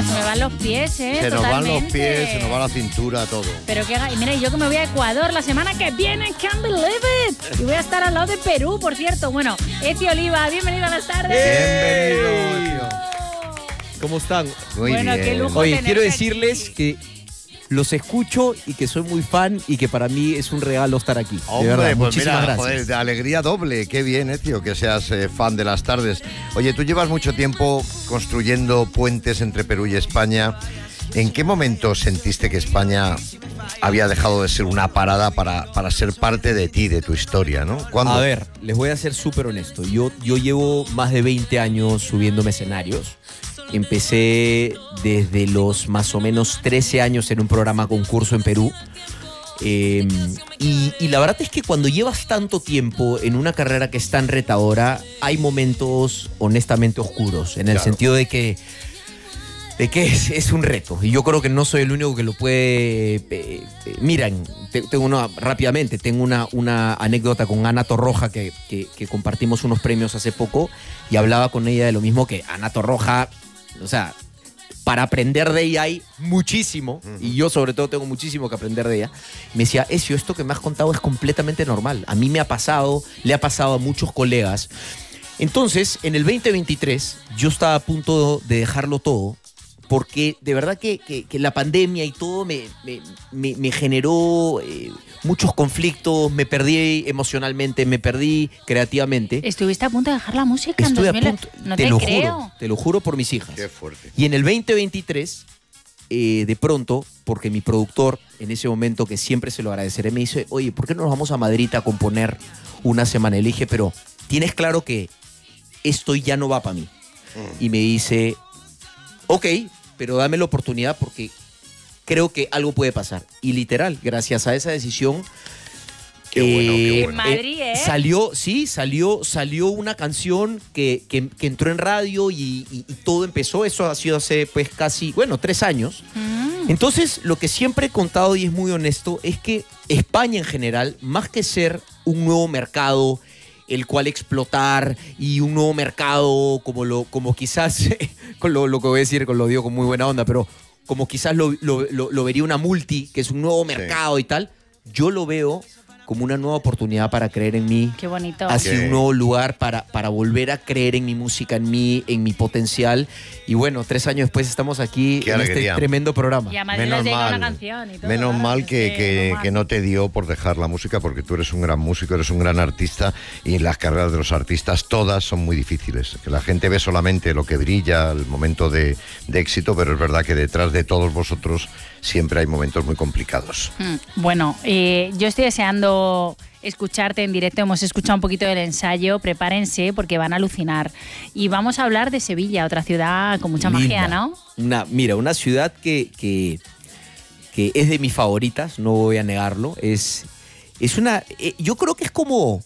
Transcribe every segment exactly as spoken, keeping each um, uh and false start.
Se me van los pies, ¿eh? Se nos Totalmente. van los pies, se nos va la cintura, todo. Pero que haga... Y mira, yo que me voy a Ecuador la semana que viene, can't believe it. Y voy a estar al lado de Perú, por cierto. Bueno, Eti Oliva, bienvenido a las tardes. Bienvenido, tío. ¿Cómo están? Muy Bueno, bien. qué lujo. Oye, tenerte quiero aquí. decirles que los escucho y que soy muy fan y que para mí es un regalo estar aquí. Hombre, de verdad, pues muchísimas mira, gracias. joder, de alegría doble. Qué bien, eh, tío, que seas eh, fan de las tardes. Oye, tú llevas mucho tiempo construyendo puentes entre Perú y España. ¿En qué momento sentiste que España había dejado de ser una parada para, para ser parte de ti, de tu historia, ¿no? ¿Cuándo? A ver, les voy a ser súper honesto. Yo, yo llevo más de veinte años subiéndome escenarios. Empecé desde los más o menos trece años en un programa concurso en Perú. Eh, y, y la verdad es que cuando llevas tanto tiempo en una carrera que es tan retadora, hay momentos honestamente oscuros, en el Claro. sentido de que, de que es, es un reto. Y yo creo que no soy el único que lo puede... Eh, eh, miren, te- tengo una, rápidamente, tengo una, una anécdota con Ana Torroja que, que, que compartimos unos premios hace poco y hablaba con ella de lo mismo, que Ana Torroja, o sea, para aprender de ella hay muchísimo, uh-huh. y yo sobre todo tengo muchísimo que aprender de ella. Me decía, Ezio, esto que me has contado es completamente normal. A mí me ha pasado, le ha pasado a muchos colegas. Entonces, en el veinte veintitrés, yo estaba a punto de dejarlo todo, porque de verdad que, que, que la pandemia y todo me, me, me, me generó eh, muchos conflictos, me perdí emocionalmente, me perdí creativamente. Estuviste a punto de dejar la música en Estuve a dos mil. punto, No te, te, lo creo. juro, te lo juro por mis hijas. Qué fuerte. Y en el veinte veintitrés, eh, de pronto, porque mi productor, en ese momento, que siempre se lo agradeceré, me dice, oye, ¿por qué no nos vamos a Madrid a componer una semana? Y le dije, pero tienes claro que esto ya no va para mí. Mm. Y me dice, ok, pero dame la oportunidad porque creo que algo puede pasar. Y literal, gracias a esa decisión... Qué bueno, qué En bueno. Madrid, ¿eh? Salió, sí, salió, salió una canción que, que, que entró en radio y, y, y todo empezó. Eso ha sido hace pues casi, bueno, tres años. Mm. Entonces, lo que siempre he contado y es muy honesto es que España en general, más que ser un nuevo mercado el cual explotar y un nuevo mercado como lo como quizás, con lo, lo que voy a decir, con lo digo con muy buena onda, pero como quizás lo, lo, lo, lo vería una multi, que es un nuevo mercado sí. y tal, yo lo veo como una nueva oportunidad para creer en mí. Qué bonito. Hacia Okay. un nuevo lugar para, para volver a creer en mi música, en mí, en mi potencial. Y bueno, tres años después estamos aquí Qué en alegría. este tremendo programa. Y a Madrid les llega una canción y todo. menos claro, mal es que, que, normal. que no te dio por dejar la música, porque tú eres un gran músico, eres un gran artista y las carreras de los artistas todas son muy difíciles. Que la gente ve solamente lo que brilla, el momento de, de éxito, pero es verdad que detrás de todos vosotros siempre hay momentos muy complicados. Mm, bueno, eh, yo estoy deseando escucharte en directo. Hemos escuchado un poquito del ensayo, prepárense porque van a alucinar. Y vamos a hablar de Sevilla, otra ciudad con mucha Linda. magia, ¿no? Una, mira, una ciudad que, que, que es de mis favoritas, no voy a negarlo. Es, es una, eh, yo creo que es como,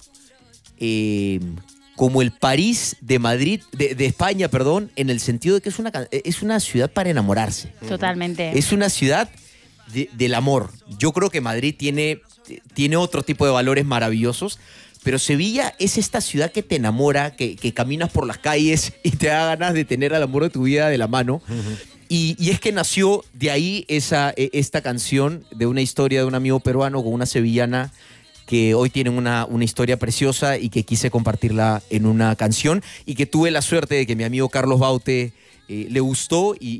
eh, como el París de Madrid, de, de España, perdón, en el sentido de que es una, es una ciudad para enamorarse. Totalmente. Es una ciudad de, del amor. Yo creo que Madrid tiene, tiene otro tipo de valores maravillosos, pero Sevilla es esta ciudad que te enamora, que, que caminas por las calles y te da ganas de tener al amor de tu vida de la mano. Uh-huh. Y, y es que nació de ahí esa, esta canción de una historia de un amigo peruano con una sevillana que hoy tienen una, una historia preciosa y que quise compartirla en una canción y que tuve la suerte de que mi amigo Carlos Baute eh, le gustó y